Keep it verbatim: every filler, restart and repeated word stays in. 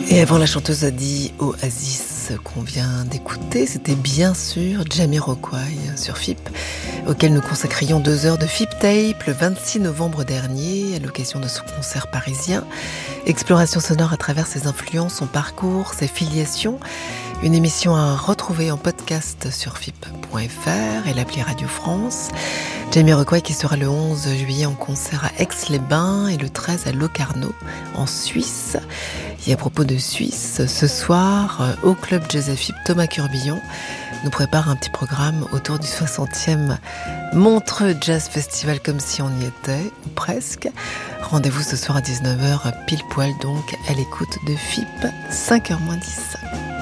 Et avant la chanteuse Adi Oasis qu'on vient d'écouter, c'était bien sûr Jamiroquai sur F I P, auquel nous consacrions deux heures de F I P Tape le vingt-six novembre dernier à l'occasion de son concert parisien. Exploration sonore à travers ses influences, son parcours, ses filiations. Une émission à retrouver en podcast sur F I P point F R et l'appli Radio France. Jamiroquai qui sera le onze juillet en concert à Aix-les-Bains et le treize à Locarno en Suisse. Et à propos de Suisse, ce soir, au Club Jazz F I P, Thomas Curbillon nous prépare un petit programme autour du soixantième Montreux Jazz Festival, comme si on y était, ou presque. Rendez-vous ce soir à dix-neuf heures, pile poil donc, à l'écoute de F I P, cinq heures moins dix.